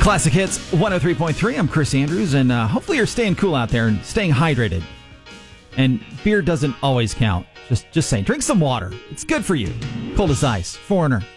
Classic Hits 103.3. I'm Chris Andrews, and hopefully you're staying cool out there and staying hydrated. And beer doesn't always count. Just saying. Drink some water. It's good for you. Cold as ice. Foreigner.